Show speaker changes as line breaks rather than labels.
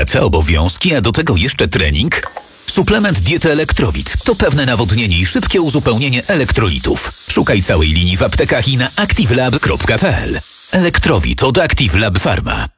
praca, obowiązki, a do tego jeszcze trening? Suplement diety Elektrowit to pewne nawodnienie i szybkie uzupełnienie elektrolitów. Szukaj całej linii w aptekach i na activelab.pl. Elektrowit od Active Lab Pharma.